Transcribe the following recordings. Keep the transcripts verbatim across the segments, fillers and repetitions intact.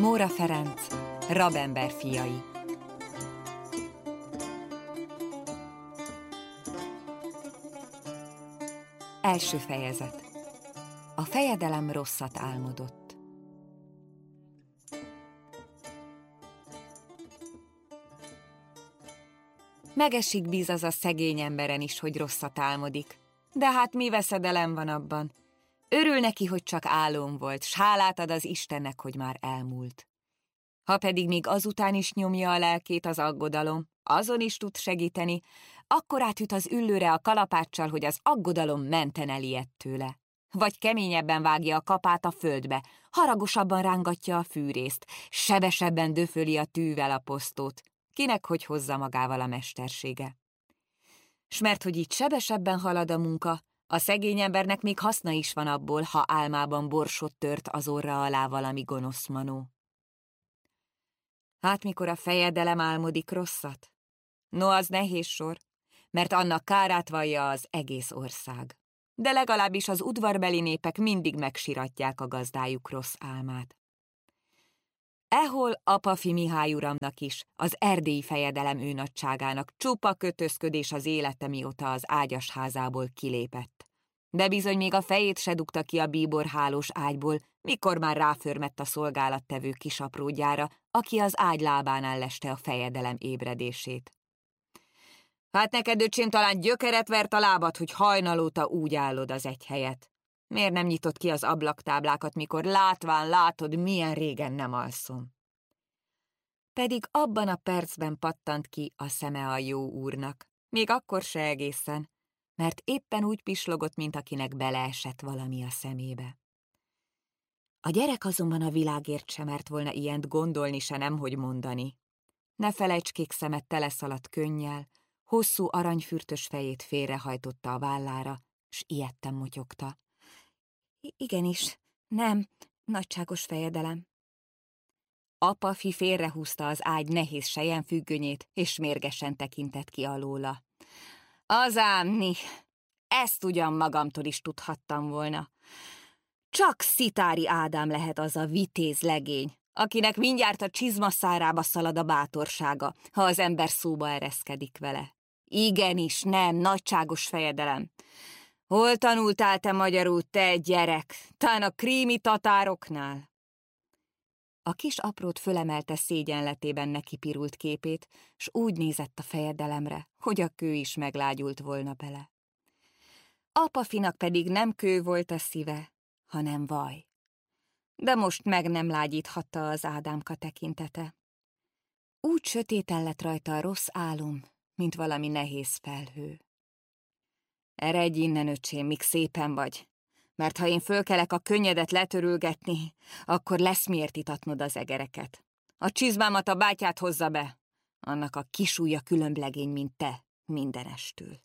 Móra Ferenc, Rabember fiai. Első fejezet. A fejedelem rosszat álmodott. Megesik bíz az a szegény emberen is, hogy rosszat álmodik. De hát mi veszedelem van abban? Örül neki, hogy csak álom volt, s hálát ad az Istennek, hogy már elmúlt. Ha pedig még azután is nyomja a lelkét az aggodalom, azon is tud segíteni, akkor átüt az üllőre a kalapáccsal, hogy az aggodalom menten elijed tőle. Vagy keményebben vágja a kapát a földbe, haragosabban rángatja a fűrészt, sebesebben döföli a tűvel a posztót, kinek hogy hozza magával a mestersége. S mert hogy így sebesebben halad a munka, a szegény embernek még haszna is van abból, ha álmában borsot tört az orra alá valami gonosz manó. Hát mikor a fejedelem álmodik rosszat? No, az nehéz sor, mert annak kárát vallja az egész ország. De legalábbis az udvarbeli népek mindig megsiratják a gazdájuk rossz álmát. Ehol Apafi Mihály uramnak is, az erdélyi fejedelem őnagyságának csupa kötözködés az élete, mióta az ágyasházából kilépett. De bizony még a fejét se dugta ki a bíborhálós ágyból, mikor már ráförmett a szolgálattevő kisapródjára, aki az ágy lábánál leste a fejedelem ébredését. Hát neked, öcsém, talán gyökeret vert a lábad, hogy hajnalóta úgy állod az egy helyet. Miért nem nyitott ki az ablaktáblákat, mikor látván látod, milyen régen nem alszom? Pedig abban a percben pattant ki a szeme a jó úrnak, még akkor se egészen, mert éppen úgy pislogott, mint akinek beleesett valami a szemébe. A gyerek azonban a világért sem mert volna ilyent gondolni, se nemhogy mondani. Ne felejts, kék szemet teleszaladt könnyel, hosszú aranyfürtös fejét félrehajtotta a vállára, s ijedten motyogta. Igenis, nem, nagyságos fejedelem. Apafi félrehúzta az ágy nehéz selyemfüggönyét, és mérgesen tekintett ki alóla. Az ámni, ezt ugyan magamtól is tudhattam volna. Csak Szitári Ádám lehet az a vitéz legény, akinek mindjárt a csizmaszárába szalad a bátorsága, ha az ember szóba ereszkedik vele. Igenis, nem, nagyságos fejedelem. Hol tanultál te magyarul, te gyerek? Tán a krími tatároknál? A kis aprót fölemelte szégyenletében neki pirult képét, s úgy nézett a fejedelemre, hogy a kő is meglágyult volna bele. Apafinak pedig nem kő volt a szíve, hanem vaj. De most meg nem lágyíthatta az Ádámka tekintete. Úgy sötéten lett rajta a rossz álom, mint valami nehéz felhő. Eredj innen, öcsém, míg szépen vagy, mert ha én fölkelek a könnyedet letörülgetni, akkor lesz miért itatnod az egereket. A csizmámat a bátyát hozza be, annak a kisúlya különblegény, mint te, mindenestül.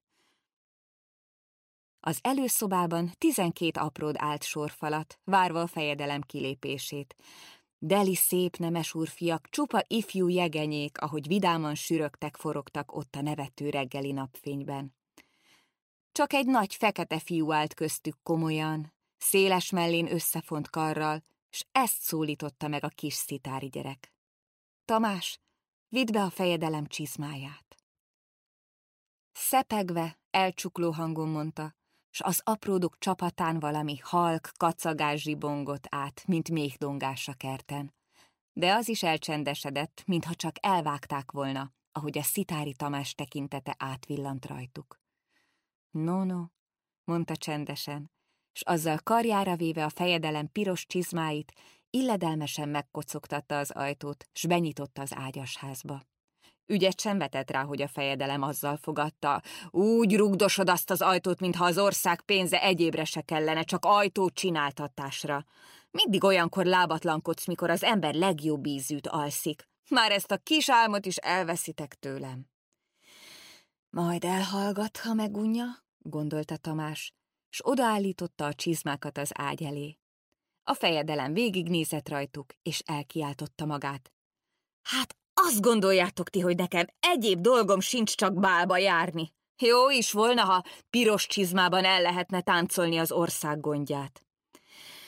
Az előszobában tizenkét apród állt sorfalat, várva a fejedelem kilépését. Deli szép nemes úrfiak, csupa ifjú jegenyék, ahogy vidáman sürögtek, forogtak ott a nevető reggeli napfényben. Csak egy nagy fekete fiú állt köztük komolyan, széles mellén összefont karral, s ezt szólította meg a kis szitári gyerek. Tamás, vidd be a fejedelem csizmáját. Szepegve, elcsukló hangon mondta, s az apródok csapatán valami halk kacagás zsibongott át, mint méhdongás a kerten. De az is elcsendesedett, mintha csak elvágták volna, ahogy a Szitári Tamás tekintete átvillant rajtuk. No, no, mondta csendesen, s azzal karjára véve a fejedelem piros csizmáit, illedelmesen megkocogtatta az ajtót, s benyitotta az ágyasházba. Ügyet sem vetett rá, hogy a fejedelem azzal fogadta. Úgy rugdosod azt az ajtót, mintha az ország pénze egyébre se kellene, csak ajtót csináltatásra. Mindig olyankor lábatlankodsz, mikor az ember legjobb ízűt alszik. Már ezt a kis álmot is elveszitek tőlem. Majd elhallgat, ha megunja, gondolta Tamás, s odaállította a csizmákat az ágy elé. A fejedelem végignézett rajtuk, és elkiáltotta magát. Hát azt gondoljátok ti, hogy nekem egyéb dolgom sincs csak bálba járni. Jó is volna, ha piros csizmában el lehetne táncolni az ország gondját.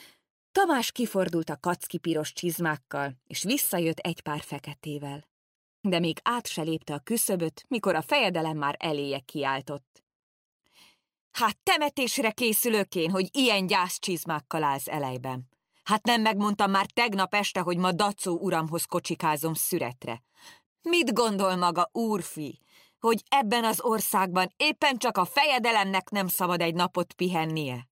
Tamás kifordult a kacki piros csizmákkal, és visszajött egy pár feketével. De még át se lépte a küszöböt, mikor a fejedelem már eléje kiáltott. Hát temetésre készülök én, hogy ilyen gyászcsizmákkal állsz elejben. Hát nem megmondtam már tegnap este, hogy ma Dacó uramhoz kocsikázom szüretre. Mit gondol maga, úrfi, hogy ebben az országban éppen csak a fejedelemnek nem szabad egy napot pihennie?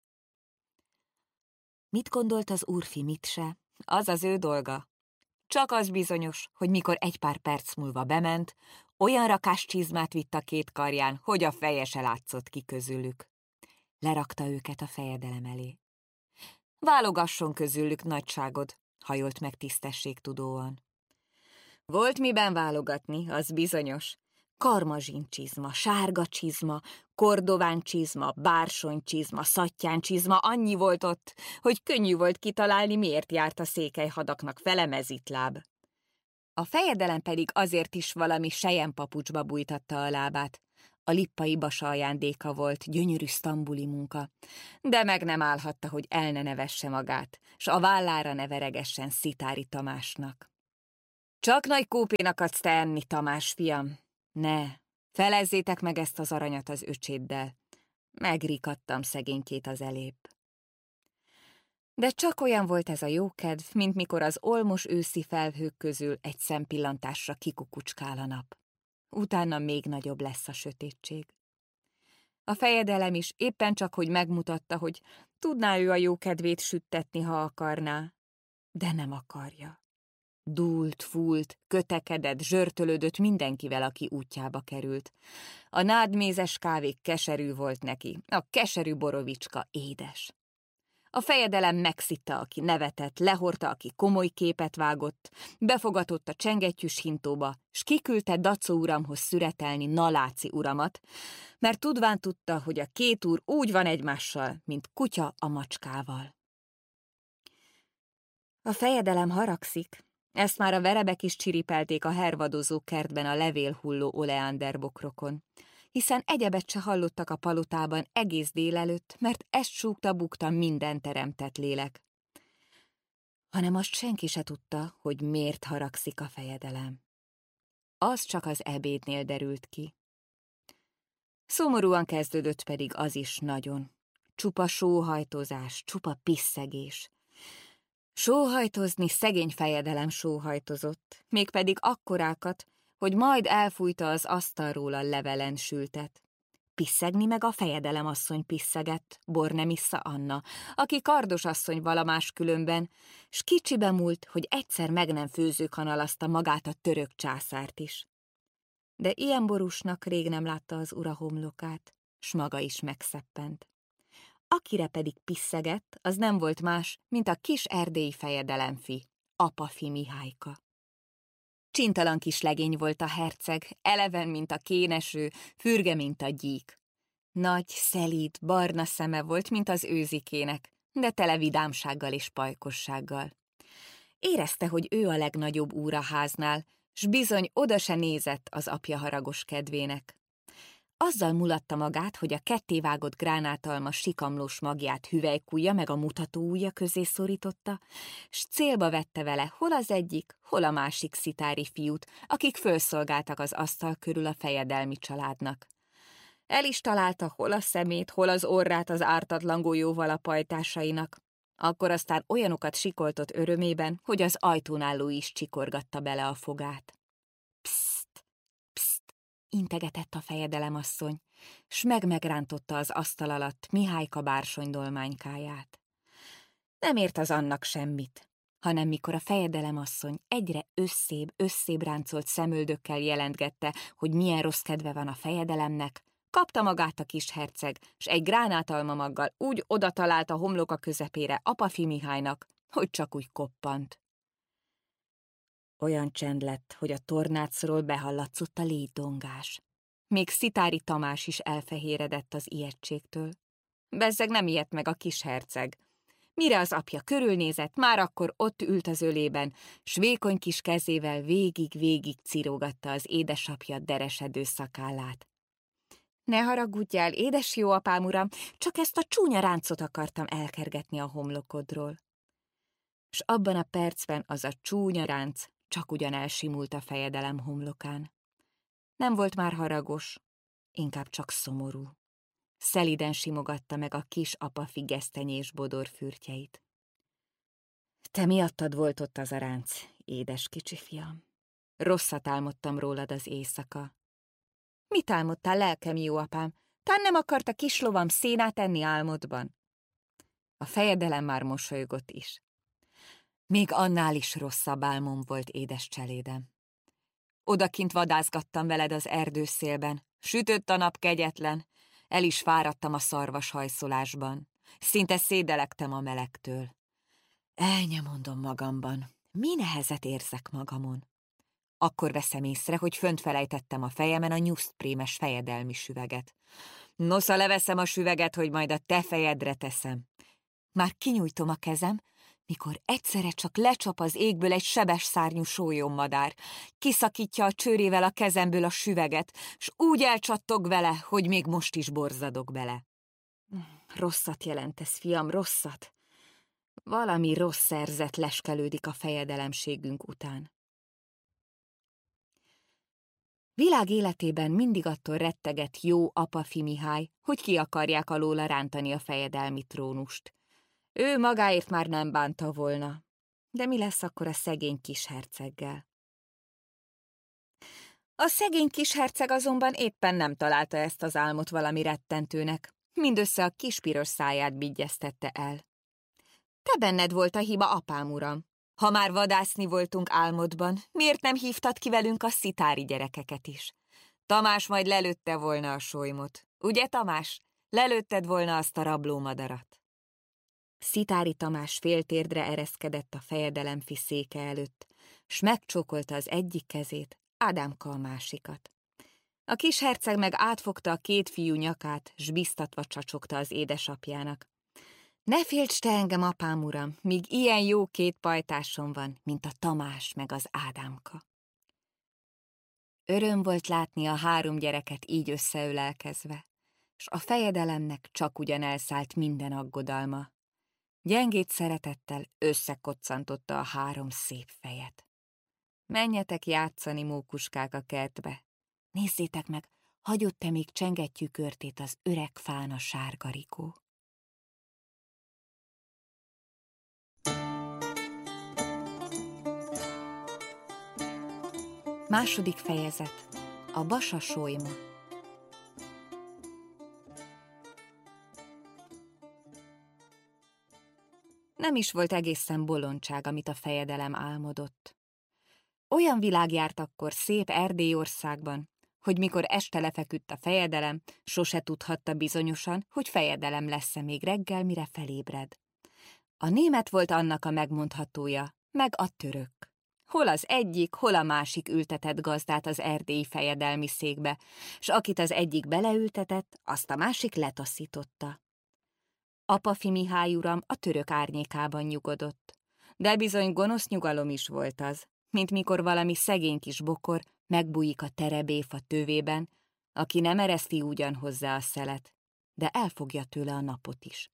Mit gondolt az úrfi, mit se? Az az ő dolga. Csak az bizonyos, hogy mikor egy pár perc múlva bement, olyan rakás csizmát vitt a két karján, hogy a feje se látszott ki közülük. Lerakta őket a fejedelem elé. Válogasson közülük, nagyságod, hajolt meg tisztességtudóan. Volt miben válogatni, az bizonyos. Karmazsin csizma, sárga csizma, kordován csizma, bársony csizma, szattyán csizma, annyi volt ott, hogy könnyű volt kitalálni, miért járt a székelyhadaknak fele mezitláb. A fejedelem pedig azért is valami selyempapucsba bújtatta a lábát. A lippai basa ajándéka volt, gyönyörű sztambuli munka, de meg nem állhatta, hogy el ne nevesse magát, s a vállára ne veregessen Szitári Tamásnak. Csak nagy kópén akarsz te enni, Tamás, fiam? Ne, felezzétek meg ezt az aranyat az öcséddel. Megrikadtam szegénykét az elébb. De csak olyan volt ez a jókedv, mint mikor az olmos őszi felhők közül egy szempillantásra kikukucskál a nap. Utána még nagyobb lesz a sötétség. A fejedelem is éppen csak, hogy megmutatta, hogy tudná ő a jókedvét süttetni, ha akarná, de nem akarja. Dúlt, fúlt, kötekedett, zsörtölődött mindenkivel, aki útjába került. A nádmézes kávé keserű volt neki, a keserű borovicska édes. A fejedelem megszitta, aki nevetett, lehorta, aki komoly képet vágott, befogatott a csengettyűs hintóba, s kiküldte Dacó uramhoz szüretelni Naláci uramat, mert tudván tudta, hogy a két úr úgy van egymással, mint kutya a macskával. A fejedelem haragszik, ezt már a verebek is csiripelték a hervadozó kertben a levélhulló oleánderbokrokon, hiszen egyebet se hallottak a palotában egész délelőtt, mert ezt súgta-bugta minden teremtett lélek. Hanem azt senki se tudta, hogy miért haragszik a fejedelem. Az csak az ebédnél derült ki. Szomorúan kezdődött pedig az is nagyon. Csupa sóhajtozás, csupa pisszegés. Sóhajtozni szegény fejedelem sóhajtozott, mégpedig akkorákat, hogy majd elfújta az asztalról a levelen sültet. Pisszegni meg a fejedelem asszony pisszegett, Bornemissza Anna, aki kardos asszony valamás különben, s kicsibe múlt, hogy egyszer meg nem főzőkanalazta magát a török császárt is. De ilyen borúsnak rég nem látta az ura homlokát, s maga is megszeppent. Akire pedig pisszegett, az nem volt más, mint a kis erdélyi fejedelemfi, Apafi Mihályka. Csintalan kis legény volt a herceg, eleven, mint a kéneső, fürge, mint a gyík. Nagy, szelíd, barna szeme volt, mint az őzikének, de tele vidámsággal és pajkossággal. Érezte, hogy ő a legnagyobb úr a háznál, s bizony oda se nézett az apja haragos kedvének. Azzal mulatta magát, hogy a kettévágott gránátalma sikamlós magját hüvelykujja meg a mutatóujja közé szorította, s célba vette vele hol az egyik, hol a másik szitári fiút, akik fölszolgáltak az asztal körül a fejedelmi családnak. El is találta hol a szemét, hol az orrát az ártatlan golyóval a pajtásainak. Akkor aztán olyanokat sikoltott örömében, hogy az ajtón álló is csikorgatta bele a fogát. Pszt, pszt, integetett a fejedelemasszony, s meg-megrántotta az asztal alatt Mihályka bársony dolmánykáját. Nem ért az annak semmit, hanem mikor a fejedelemasszony egyre összébb, összébb ráncolt szemöldökkel jelentgette, hogy milyen rossz kedve van a fejedelemnek, kapta magát a kis herceg, s egy gránátalmamaggal úgy odatalált a homloka közepére Apafi Mihálynak, hogy csak úgy koppant. Olyan csend lett, hogy a tornácról behallatszott a létdongás. Még Szitári Tamás is elfehéredett az ijegységtől. Bezzeg nem ijedt meg a kis herceg. Mire az apja körülnézett, már akkor ott ült az ölében, s vékony kis kezével végig-végig cirógatta az édesapja deresedő szakállát. Ne haragudjál, édes jó apám uram, csak ezt a csúnya ráncot akartam elkergetni a homlokodról. s abban a percben az a csúnya ránc csak ugyan elsimult a fejedelem homlokán. Nem volt már haragos, inkább csak szomorú. Szeliden simogatta meg a kis apafi gesztenyés bodor fürtjeit. Te miattad volt ott az a ránc, édes kicsi fiam. Rosszat álmodtam rólad az éjszaka. Mit álmodtál, lelkem jó apám? Tán nem akart a kis lovam szénát enni álmodban? A fejedelem már mosolygott is. Még annál is rosszabb álmom volt, édes cselédem. Odakint vadászgattam veled az erdőszélben, sütött a nap kegyetlen, el is fáradtam a szarvas hajszolásban. Szinte szédelektem a melegtől. Elnye mondom magamban, mi nehezet érzek magamon. Akkor veszem észre, hogy fönt felejtettem a fejemen a nyusztprémes fejedelmi süveget. Nosza, leveszem a süveget, hogy majd a te fejedre teszem. Már kinyújtom a kezem, mikor egyszerre csak lecsap az égből egy sebes szárnyú sólyommadár. Kiszakítja a csőrével a kezemből a süveget, s úgy elcsattog vele, hogy még most is borzadok bele. Rosszat jelentesz, fiam, rosszat. Valami rossz szerzet leskelődik a fejedelemségünk után. Világ életében mindig attól rettegett jó apafi Mihály, hogy ki akarják alóla rántani a fejedelmi trónust. Ő magáért már nem bánta volna, de mi lesz akkor a szegény kisherceggel? A szegény kisherceg azonban éppen nem találta ezt az álmot valami rettentőnek, mindössze a kis piros száját bigyeztette el. Te benned volt a hiba, apám uram. Ha már vadászni voltunk álmodban, miért nem hívtad ki velünk a szitári gyerekeket is? Tamás majd lelőtte volna a solymot. Ugye, Tamás? Lelőtted volna azt a rablómadarat. Szitári Tamás féltérdre ereszkedett a fejedelemfi széke előtt, s megcsókolta az egyik kezét, Ádámka a másikat. A kis herceg meg átfogta a két fiú nyakát, s biztatva csacsogta az édesapjának. Ne félts te engem, apám uram, míg ilyen jó két pajtásom van, mint a Tamás meg az Ádámka. Öröm volt látni a három gyereket így összeölelkezve, s a fejedelemnek csak ugyan elszállt minden aggodalma. Gyengét szeretettel összekoccantotta a három szép fejet. Menjetek játszani, mókuskák, a kertbe. Nézzétek meg, hagyott-e még csengettyűkörtét az öreg fán a sárgarikó. Második fejezet. A basa solyma. Nem is volt egészen bolondság, amit a fejedelem álmodott. Olyan világ járt akkor szép Erdélyországban, hogy mikor este lefeküdt a fejedelem, sose tudhatta bizonyosan, hogy fejedelem lesz-e még reggel, mire felébred. A német volt annak a megmondhatója, meg a török. Hol az egyik, hol a másik ültetett gazdát az erdélyi fejedelmi székbe, s akit az egyik beleültetett, azt a másik letaszította. Apafi Mihály uram a török árnyékában nyugodott, de bizony gonosz nyugalom is volt az, mint mikor valami szegény kis bokor megbújik a terebéfa tövében, aki nem ereszti ugyan hozzá a szelet, de elfogja tőle a napot is.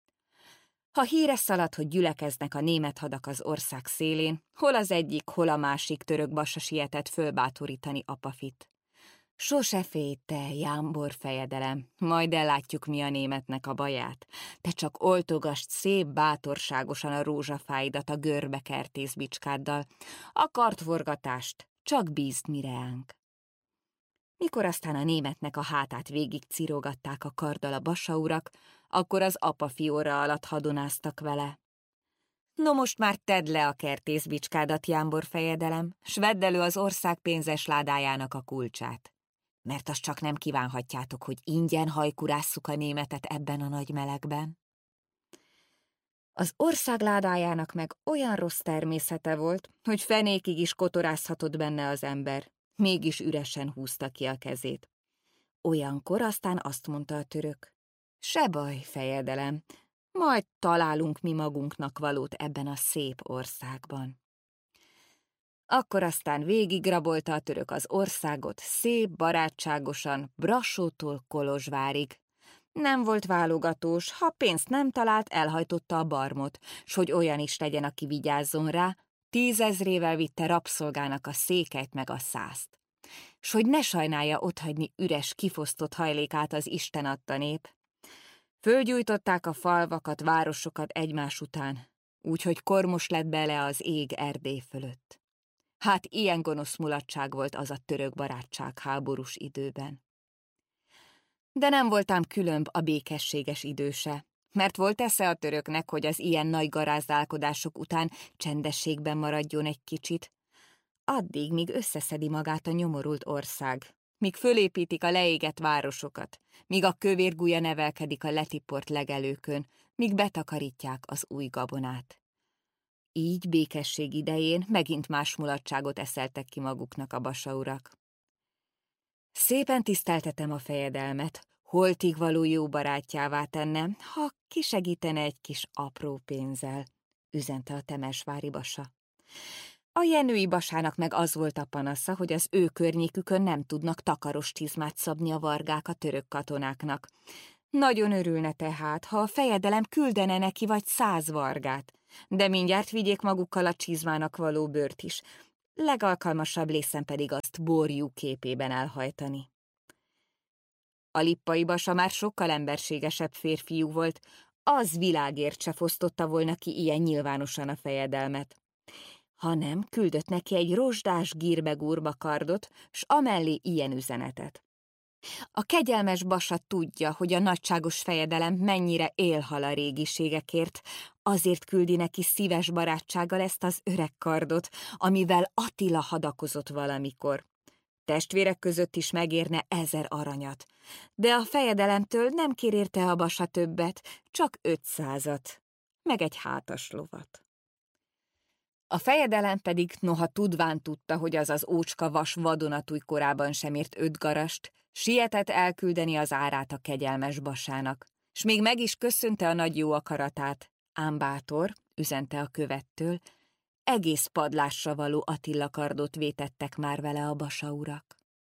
Ha híre szalad, hogy gyülekeznek a német hadak az ország szélén, hol az egyik, hol a másik török bassa sietett fölbátorítani Apafit. Sose félj te, jámbor fejedelem, majd ellátjuk mi a németnek a baját. Te csak oltogasd szép bátorságosan a rózsafáidat a görbe kertészbicskáddal, a kartforgatást csak bízd mi reánk. Mikor aztán a németnek a hátát végig cirogatták a karddal a basaurak, akkor az Apafi orra alatt hadonáztak vele. No most már tedd le a kertészbicskádat, jámbor fejedelem, s vedd elő az ország pénzes ládájának a kulcsát. Mert azt csak nem kívánhatjátok, hogy ingyen hajkurásszuk a németet ebben a nagy melegben. Az ország ládájának meg olyan rossz természete volt, hogy fenékig is kotorázhatott benne az ember, mégis üresen húzta ki a kezét. Olyankor aztán azt mondta a török, se baj, fejedelem, majd találunk mi magunknak valót ebben a szép országban. Akkor aztán végigrabolta a török az országot szép, barátságosan, Brassótól Kolozsvárig, Nem volt válogatós, ha pénzt nem talált, elhajtotta a barmot, s hogy olyan is legyen, aki vigyázzon rá, tízezrével vitte rabszolgának a székelyt meg a százt. S hogy ne sajnálja otthagyni üres, kifosztott hajlékát az Isten adta nép. Fölgyújtották a falvakat, városokat egymás után, úgyhogy kormos lett bele az ég Erdély fölött. Hát ilyen gonosz mulatság volt az a török barátság háborús időben. De nem voltám különb a békességes időse, mert volt esze a töröknek, hogy az ilyen nagy garázdálkodások után csendességben maradjon egy kicsit, addig, míg összeszedi magát a nyomorult ország, míg fölépítik a leégett városokat, míg a kövérgúja nevelkedik a letiport legelőkön, míg betakarítják az új gabonát. Így békesség idején megint más mulatságot eszeltek ki maguknak a basaurak. Szépen tiszteltetem a fejedelmet, holtig való jó barátjává tennem, ha kisegítene egy kis apró pénzzel, üzente a temesvári basa. A jenői basának meg az volt a panasza, hogy az ő környékükön nem tudnak takaros csizmát szabni a vargák a török katonáknak. Nagyon örülne tehát, ha a fejedelem küldene neki vagy száz vargát, de mindjárt vigyék magukkal a csizmának való bőrt is, legalkalmasabb lészen pedig azt borjú képében elhajtani. A lippai basa már sokkal emberségesebb férfiú volt, az világért se fosztotta volna ki ilyen nyilvánosan a fejedelmet, hanem küldött neki egy rozsdás gírbe-gúrba kardot, s amellé ilyen üzenetet. A kegyelmes basa tudja, hogy a nagyságos fejedelem mennyire élhal a régiségekért, azért küldi neki szíves barátsággal ezt az öreg kardot, amivel Attila hadakozott valamikor. Testvérek között is megérne ezer aranyat, de a fejedelemtől nem kér érte a basa többet, csak ötszázat, meg egy hátas lovat. A fejedelem pedig, noha tudván tudta, hogy az az ócska vas vadonatúj korában sem ért öt garast, sietett elküldeni az árát a kegyelmes basának, s még meg is köszönte a nagy jó akaratát, ám bátor, üzente a követtől, egész padlásra való Attila kardot vétettek már vele a basaurak.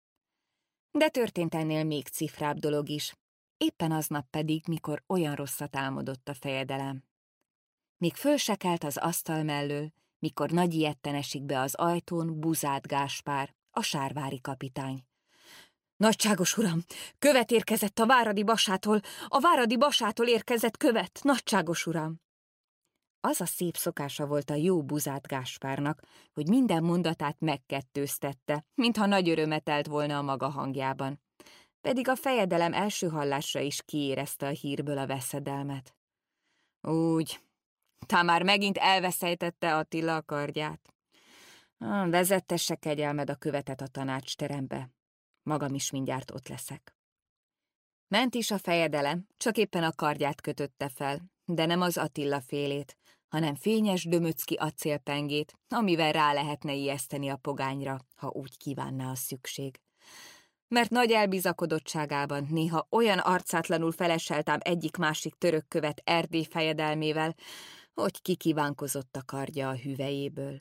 De történt ennél még cifrább dolog is, éppen aznap pedig, mikor olyan rosszat álmodott a fejedelem. Míg fölsekelt az asztal mellől, mikor nagy ijedten esik be az ajtón Buzát Gáspár, a sárvári kapitány. Nagyságos uram, követ érkezett a váradi basától, a váradi basától érkezett követ, nagyságos uram! Az a szép szokása volt a jó Buzát Gáspárnak, hogy minden mondatát megkettőztette, mintha nagy örömet telt volna a maga hangjában. Pedig a fejedelem első hallásra is kiérezte a hírből a veszedelmet. Úgy, tá már megint elveszejtette Attila a kardját. Ah, vezettesse kegyelmed a követet a tanácsterembe. Magam is mindjárt ott leszek. Ment is a fejedelem, csak éppen a kardját kötötte fel, de nem az Attila félét, hanem fényes dömöcki acélpengét, amivel rá lehetne ijeszteni a pogányra, ha úgy kívánná a szükség. Mert nagy elbizakodottságában néha olyan arcátlanul feleseltám egyik-másik török követ Erdély fejedelmével, hogy kikívánkozott a kardja a hüvelyéből.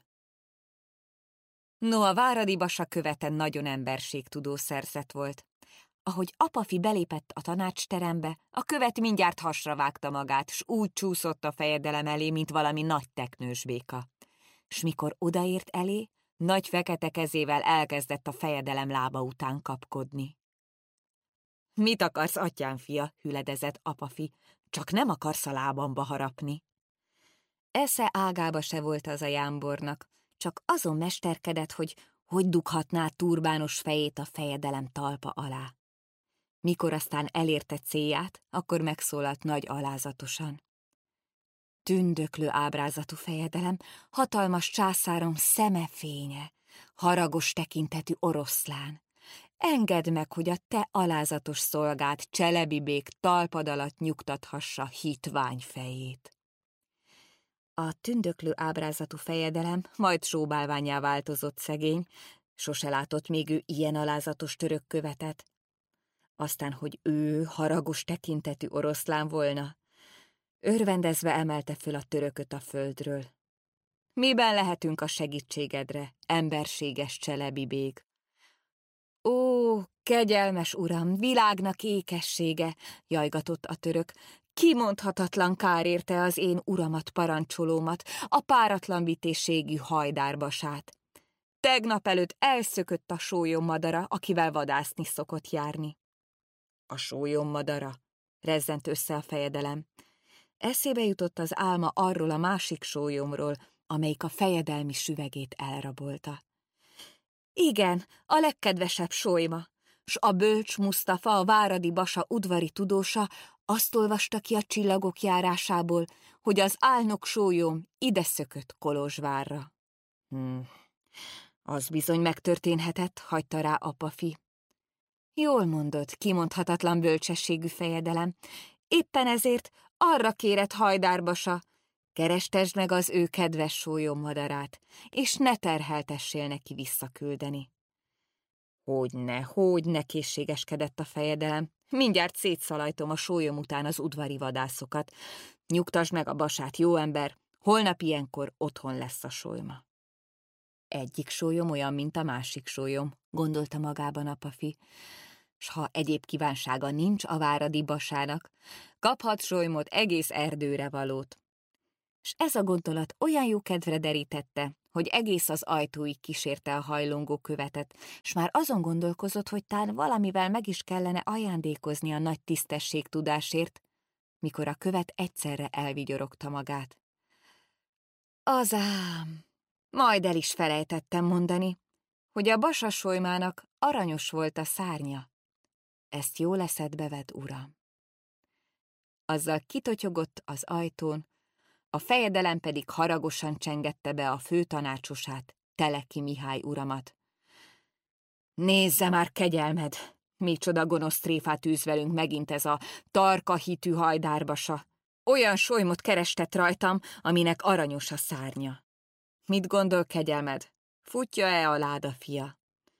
No, a váradi basa követen nagyon emberségtudó szerzet volt. Ahogy Apafi belépett a tanácsterembe, a követ mindjárt hasra vágta magát, s úgy csúszott a fejedelem elé, mint valami nagy teknős béka. S mikor odaért elé, nagy fekete kezével elkezdett a fejedelem lába után kapkodni. Mit akarsz, atyám fia? Hüledezett Apafi. Csak nem akarsz a lábamba harapni. Esze ágába se volt az a jámbornak, csak azon mesterkedett, hogy hogy dughatná turbános fejét a fejedelem talpa alá. Mikor aztán elérte célját, akkor megszólalt nagy alázatosan. Tündöklő ábrázatú fejedelem, hatalmas császárom szeme fénye, haragos tekintetű oroszlán. Engedd meg, hogy a te alázatos szolgád Cselebibék talpad alatt nyugtathassa hitvány fejét. A tündöklő ábrázatú fejedelem majd sóbálvánnyá változott szegény, sose látott még ő ilyen alázatos török követet. Aztán, hogy ő haragos tekintetű oroszlán volna, örvendezve emelte föl a törököt a földről. Miben lehetünk a segítségedre, emberséges Cselebibék? Ó, kegyelmes uram, világnak ékessége, jajgatott a török, kimondhatatlan kár érte az én uramat parancsolómat, a páratlan vitézségű hajdárbasát. Tegnap előtt elszökött a sólyommadara, akivel vadászni szokott járni. A sólyommadara, rezzent össze a fejedelem. Eszébe jutott az álma arról a másik sólyomról, amelyik a fejedelmi süvegét elrabolta. Igen, a legkedvesebb sólyma, s a bölcs Musztafa, a váradi basa udvari tudósa azt olvasta ki a csillagok járásából, hogy az álnok sólyom ide szökött Kolozsvárra. Hmm. Az bizony megtörténhetett, hagyta rá apafi. Jól mondod, kimondhatatlan bölcsességű fejedelem. Éppen ezért arra kérett hajdárbasa, kerestesd meg az ő kedves sólyommadarát, és ne terheltessél neki visszaküldeni. Hogyne, hogyne, készségeskedett a fejedelem. Mindjárt szétszalajtom a sólyom után az udvari vadászokat. Nyugtasd meg a basát, jó ember, holnap ilyenkor otthon lesz a sólyma. Egyik sólyom olyan, mint a másik sólyom, gondolta magában apafi, s ha egyéb kívánsága nincs a váradi basának, kaphat sólymot egész erdőre valót. S ez a gondolat olyan jó kedvre derítette, hogy egész az ajtóig kísérte a hajlongó követet, s már azon gondolkozott, hogy tán valamivel meg is kellene ajándékozni a nagy tisztességtudásért, mikor a követ egyszerre elvigyorogta magát. Azám! Majd el is felejtettem mondani, hogy a basasólymának aranyos volt a szárnya. Ezt jól eszedbe vedd, uram. Azzal kitotyogott az ajtón, a fejedelem pedig haragosan csengette be a főtanácsosát, Teleki Mihály uramat. Nézze már, kegyelmed, micsoda gonosz tréfát űz velünk megint ez a tarka hitű hajdárbasa. Olyan solymot kerestett rajtam, aminek aranyos a szárnya. Mit gondol, kegyelmed? Futja-e a láda fia?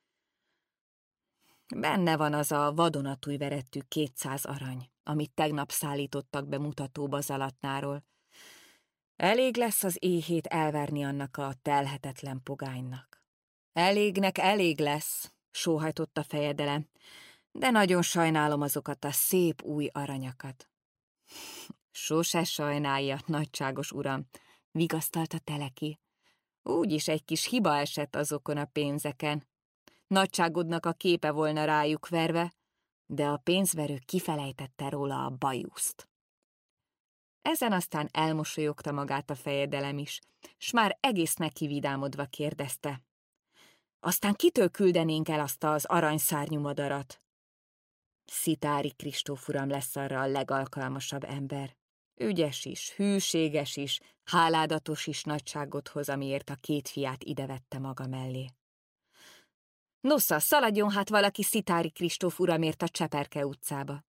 Benne van az a vadonatúj verettű kétszáz arany, amit tegnap szállítottak be mutatóba Zalatnáról. Elég lesz az éhét elverni annak a telhetetlen pogánynak. Elégnek elég lesz, sóhajtott a fejedelem, de nagyon sajnálom azokat a szép új aranyakat. Sose sajnálja, nagyságos uram, vigasztalta Teleki. Úgyis egy kis hiba esett azokon a pénzeken. Nagyságodnak a képe volna rájuk verve, de a pénzverő kifelejtette róla a bajuszt. Ezen aztán elmosolyogta magát a fejedelem is, s már egész neki vidámodva kérdezte. Aztán kitől küldenénk el azt az aranyszárnyú madarat? Szitári Kristóf uram lesz arra a legalkalmasabb ember. Ügyes is, hűséges is, háládatos is nagyságodhoz, amiért a két fiát idevette maga mellé. Nosza, szaladjon hát valaki Szitári Kristóf uramért a Cseperke utcába.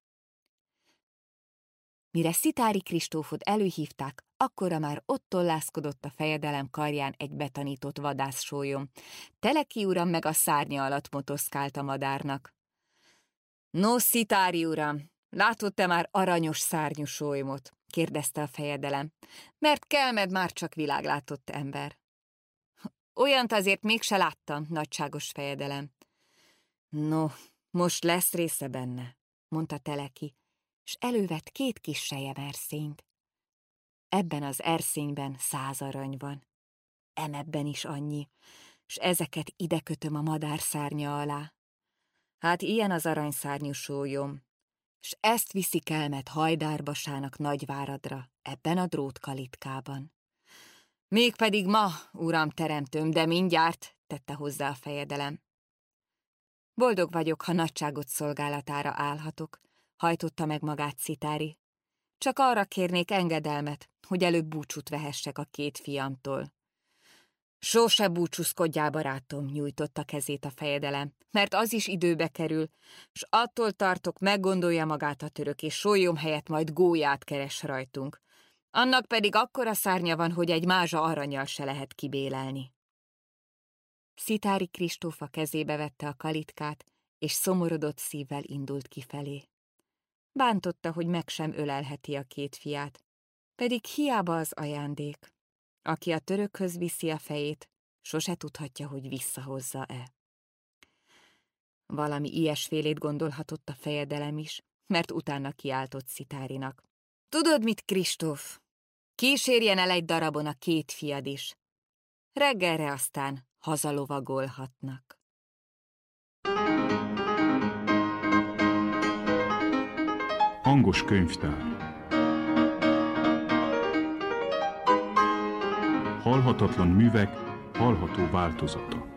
Mire Szitári Kristófot előhívták, akkora már ott tollászkodott a fejedelem karján egy betanított vadászsólyom. Teleki uram meg a szárnya alatt motoszkált a madárnak. No, Szitári uram, látod te már aranyos szárnyú sólymot? Kérdezte a fejedelem, mert kelmed már csak világlátott ember. Olyant azért mégse láttam, nagyságos fejedelem. No, most lesz része benne, mondta Teleki, s elővett két kis sejemerszényt. Ebben az erszényben száz arany van, emebben is annyi, s ezeket ide kötöm a madár szárnya alá. Hát ilyen az aranyszárnyú sólyom, s ezt viszi kelmet hajdárbasának Nagyváradra, ebben a drótkalitkában. Mégpedig ma, uram teremtőm, de mindjárt, tette hozzá a fejedelem. Boldog vagyok, ha nagyságot szolgálatára állhatok, hajtotta meg magát Szitári. Csak arra kérnék engedelmet, hogy előbb búcsút vehessek a két fiamtól. Sose búcsúzkodjál, barátom, nyújtotta kezét a fejedelem, mert az is időbe kerül, s attól tartok, meggondolja magát a török, és sólyom helyett majd gólyát keres rajtunk. Annak pedig akkora szárnya van, hogy egy mázsa arannyal se lehet kibélelni. Szitári Kristóf a kezébe vette a kalitkát, és szomorodott szívvel indult kifelé. Bántotta, hogy meg sem ölelheti a két fiát, pedig hiába az ajándék. Aki a törökhöz viszi a fejét, sose tudhatja, hogy visszahozza-e. Valami ilyesfélét gondolhatott a fejedelem is, mert utána kiáltott Szitárinak. Tudod mit, Kristóf? Kísérjen el egy darabon a két fiad is. Reggelre aztán hazalovagolhatnak. Hangos könyvtár. Halhatatlan művek hallható változata.